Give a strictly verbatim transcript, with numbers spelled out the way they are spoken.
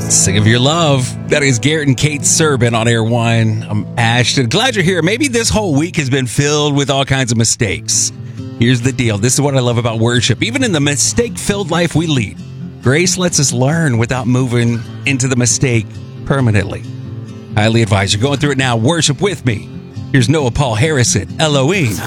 Sing of Your Love. That is Garrett and Kate Serban on Air One. I'm Ashton. Glad you're here. Maybe this whole week has been filled with all kinds of mistakes. Here's the deal. This is what I love about worship. Even in the mistake-filled life we lead, grace lets us learn without moving into the mistake permanently. Highly advise you going through it now. Worship with me. Here's Noah Paul Harrison, Elohim.